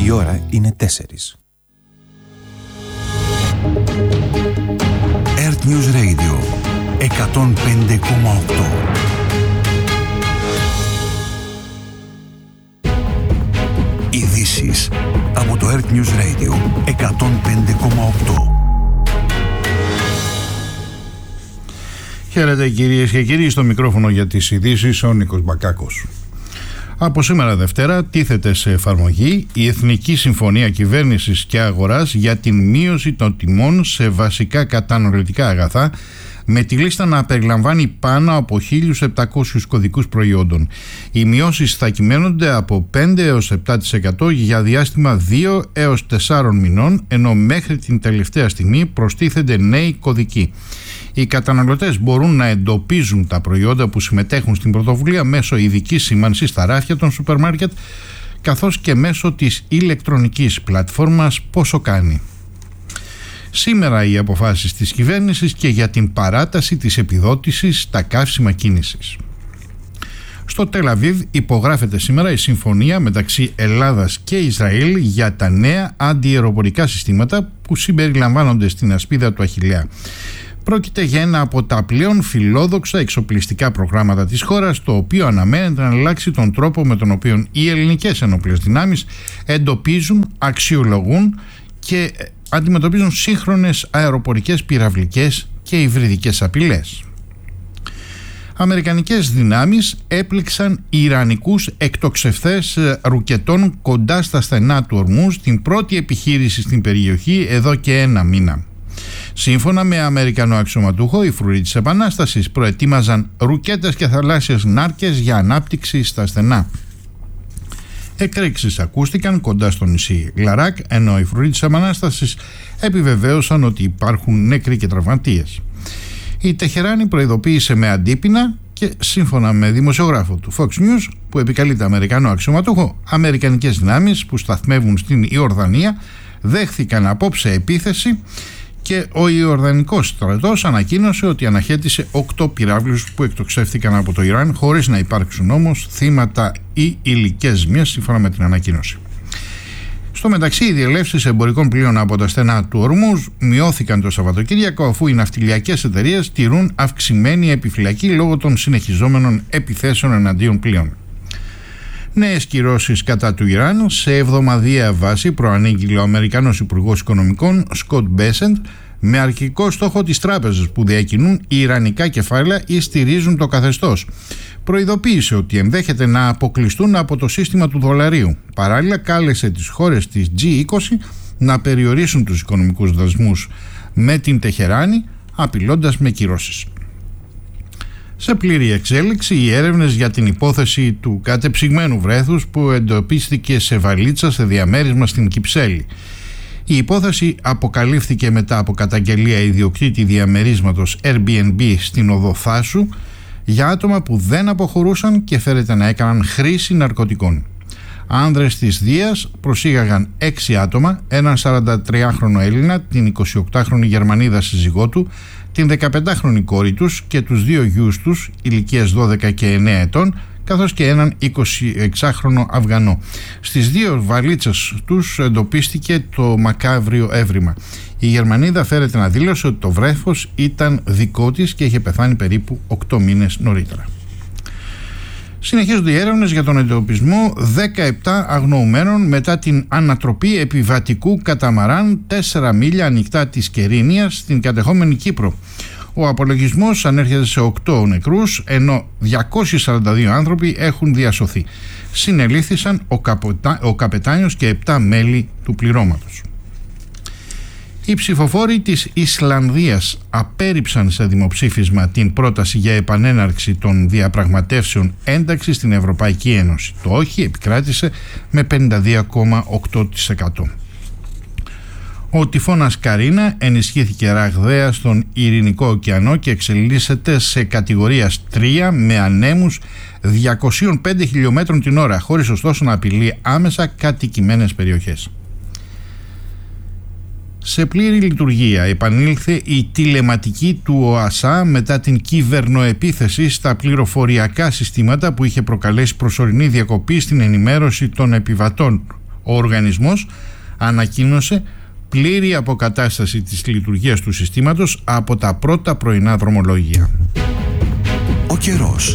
Η ώρα είναι 4. Earth News Radio 105,8. Ειδήσεις από το Earth News Radio 105,8. Χαίρετε κυρίες και κύριοι, στο μικρόφωνο για τις ειδήσεις ο Νίκος Μπακάκος. Από σήμερα Δευτέρα τίθεται σε εφαρμογή η Εθνική Συμφωνία Κυβέρνησης και Αγοράς για την μείωση των τιμών σε βασικά καταναλωτικά αγαθά, με τη λίστα να περιλαμβάνει πάνω από 1.700 κωδικούς προϊόντων. Οι μειώσεις θα κυμαίνονται από 5 έως 7% για διάστημα 2 έως 4 μηνών, ενώ μέχρι την τελευταία στιγμή προστίθενται νέοι κωδικοί. Οι καταναλωτές μπορούν να εντοπίζουν τα προϊόντα που συμμετέχουν στην πρωτοβουλία μέσω ειδικής σήμανσης στα ράφια των σούπερ μάρκετ, καθώς και μέσω της ηλεκτρονικής πλατφόρμας Πόσο Κάνει. Σήμερα οι αποφάσεις της κυβέρνησης και για την παράταση της επιδότησης στα καύσιμα κίνησης. Στο Τελ Αβίβ υπογράφεται σήμερα η συμφωνία μεταξύ Ελλάδας και Ισραήλ για τα νέα αντιαεροπορικά συστήματα που συμπεριλαμβάνονται στην ασπίδα του Αχιλλέα. Πρόκειται για ένα από τα πλέον φιλόδοξα εξοπλιστικά προγράμματα της χώρας, το οποίο αναμένεται να αλλάξει τον τρόπο με τον οποίο οι ελληνικές ενόπλες δυνάμεις εντοπίζουν, αξιολογούν και αντιμετωπίζουν σύγχρονες αεροπορικές, πυραυλικές και υβριδικές απειλές. Αμερικανικές δυνάμεις έπληξαν ιρανικούς εκτοξευτές ρουκετών κοντά στα στενά του Ορμούζ, την πρώτη επιχείρηση στην περιοχή εδώ και ένα μήνα. Σύμφωνα με Αμερικανό αξιωματούχο, οι φρουροί της Επανάστασης προετοίμαζαν ρουκέτες και θαλάσσιες νάρκες για ανάπτυξη στα στενά. Εκρήξεις ακούστηκαν κοντά στο νησί Λαράκ, ενώ οι φρουροί της Επανάστασης επιβεβαίωσαν ότι υπάρχουν νεκροί και τραυματίες. Η Τεχεράνη προειδοποίησε με αντίπεινα και σύμφωνα με δημοσιογράφο του Fox News, που επικαλείται Αμερικανό αξιωματούχο, αμερικανικές δυνάμεις που σταθμεύουν στην Ιορδανία δέχθηκαν απόψε επίθεση και ο Ιορδανικός στρατός ανακοίνωσε ότι αναχέτησε 8 πυράβλους που εκτοξεύτηκαν από το Ιράν, χωρίς να υπάρξουν όμως θύματα ή υλικές ζημιές, σύμφωνα με την ανακοίνωση. Στο μεταξύ, οι διελεύσεις εμπορικών πλοίων από τα στενά του Ορμούζ μειώθηκαν το Σαββατοκύριακο, αφού οι ναυτιλιακές εταιρείες τηρούν αυξημένη επιφυλακή λόγω των συνεχιζόμενων επιθέσεων εναντίον πλοίων. Νέες κυρώσεις κατά του Ιράν σε εβδομαδιαία βάση προανήγγειλε ο Αμερικανός Υπουργός Οικονομικών Σκοτ Μπέσεντ, με αρχικό στόχο τις τράπεζες που διακινούν ιρανικά κεφάλαια ή στηρίζουν το καθεστώς. Προειδοποίησε ότι ενδέχεται να αποκλειστούν από το σύστημα του δολαρίου. Παράλληλα, κάλεσε τις χώρες της G20 να περιορίσουν τους οικονομικούς δασμούς με την Τεχεράνη, απειλώντας με κυρώσεις. Σε πλήρη εξέλιξη οι έρευνες για την υπόθεση του κατεψυγμένου βρέθους που εντοπίστηκε σε βαλίτσα σε διαμέρισμα στην Κυψέλη. Η υπόθεση αποκαλύφθηκε μετά από καταγγελία ιδιοκτήτη διαμερίσματος Airbnb στην οδό Θάσου για άτομα που δεν αποχωρούσαν και φέρεται να έκαναν χρήση ναρκωτικών. Άνδρες της Δίας προσήγαγαν 6 άτομα, έναν 43χρονο Έλληνα, την 28χρονη Γερμανίδα σύζυγό του, την 15χρονη κόρη τους και τους 2 γιους τους ηλικίας 12 και 9 ετών, καθώς και έναν 26χρονο Αφγανό. Στις 2 βαλίτσες τους εντοπίστηκε το μακάβριο έβριμα. Η Γερμανίδα φέρεται να δήλωσε ότι το βρέφος ήταν δικό της και είχε πεθάνει περίπου 8 μήνες νωρίτερα. Συνεχίζονται οι έρευνες για τον εντοπισμό 17 αγνοουμένων μετά την ανατροπή επιβατικού καταμαράν 4 μίλια ανοιχτά της Κερίνιας στην κατεχόμενη Κύπρο. Ο απολογισμός ανέρχεται σε 8 νεκρούς, ενώ 242 άνθρωποι έχουν διασωθεί. Συνελήφθησαν ο καπετάνιος και 7 μέλη του πληρώματος. Οι ψηφοφόροι της Ισλανδίας απέρριψαν σε δημοψήφισμα την πρόταση για επανέναρξη των διαπραγματεύσεων ένταξης στην Ευρωπαϊκή Ένωση. Το όχι επικράτησε με 52,8%. Ο τυφώνας Καρίνα ενισχύθηκε ραγδαία στον Ειρηνικό ωκεανό και εξελίσσεται σε κατηγορίας 3 με ανέμους 205 χιλιόμετρων την ώρα, χωρίς ωστόσο να απειλεί άμεσα κατοικημένες περιοχές. Σε πλήρη λειτουργία επανήλθε η τηλεματική του ΟΑΣΑ μετά την κυβερνοεπίθεση στα πληροφοριακά συστήματα που είχε προκαλέσει προσωρινή διακοπή στην ενημέρωση των επιβατών. Ο οργανισμός ανακοίνωσε πλήρη αποκατάσταση της λειτουργίας του συστήματος από τα πρώτα πρωινά δρομολόγια. Ο καιρός.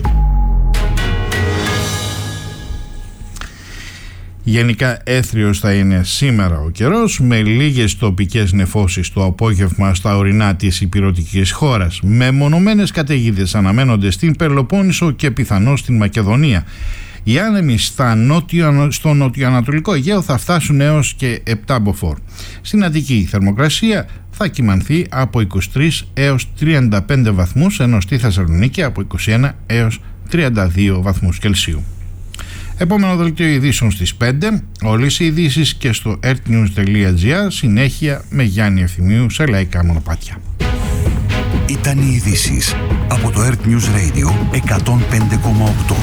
Γενικά έθριος θα είναι σήμερα ο καιρός, με λίγες τοπικές νεφώσεις το απόγευμα στα ορεινά της ηπειρωτικής χώρας. Μεμονωμένες καταιγίδες αναμένονται στην Πελοπόννησο και πιθανώς στην Μακεδονία. Οι άνεμοι στο νοτιοανατολικό Αιγαίο θα φτάσουν έως και 7 μποφόρ. Στην Αττική η θερμοκρασία θα κυμανθεί από 23 έως 35 βαθμούς, ενώ στη Θεσσαλονίκη από 21 έως 32 βαθμούς Κελσίου. Επόμενο δελτίο ειδήσεων στις 5, όλες οι ειδήσεις και στο earthnews.gr, συνέχεια με Γιάννη Ευθυμίου σε λαϊκά μονοπάτια. Ήταν οι ειδήσεις από το Earth News Radio 105,8.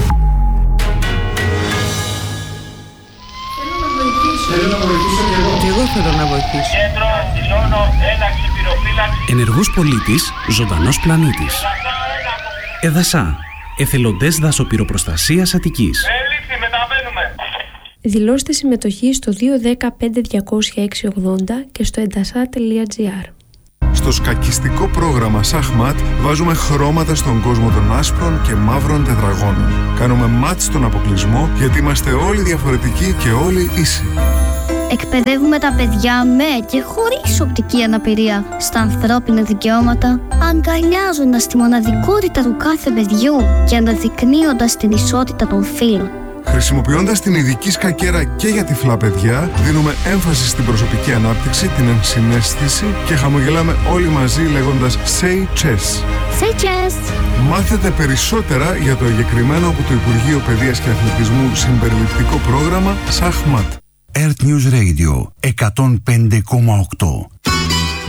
Και εγώ θέλω να βοηθήσω. Κέντρο δηλώνω έναξη πυροφύλαξη. Ενεργός πολίτης, ζωντανός πλανήτης. ΕΔΑΣΑ, εθελοντές δασοπυροπροστασίας Αττικής. Έληξη, μεταβαίνουμε. Δηλώστε συμμετοχή στο 210-5-200-680 και στο edasa.gr. Στο σκακιστικό πρόγραμμα Σαχμάτ βάζουμε χρώματα στον κόσμο των άσπρων και μαύρων τετραγώνων. Κάνουμε μάτς στον αποκλεισμό γιατί είμαστε όλοι διαφορετικοί και όλοι ίσοι. Εκπαιδεύουμε τα παιδιά με και χωρίς οπτική αναπηρία στα ανθρώπινα δικαιώματα, αγκαλιάζοντας τη μοναδικότητα του κάθε παιδιού και αναδεικνύοντας την ισότητα των φύλων. Χρησιμοποιώντας την ειδική σκακέρα και για τυφλά παιδιά, δίνουμε έμφαση στην προσωπική ανάπτυξη, την ενσυναίσθηση και χαμογελάμε όλοι μαζί λέγοντας Say Chess. Say Chess! Μάθετε περισσότερα για το εγκεκριμένο από το Υπουργείο Παιδείας και Αθλητισμού συμπεριληπτικό πρόγραμμα Σαχμάτ. Earth News Radio 105,8.